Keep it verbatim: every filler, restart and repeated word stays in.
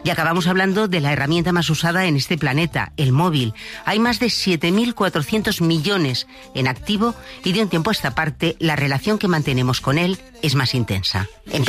Y acabamos hablando de la herramienta más usada en este planeta, el móvil. Hay más de siete mil cuatrocientos millones en activo y de un tiempo a esta parte la relación que mantenemos con él es más intensa.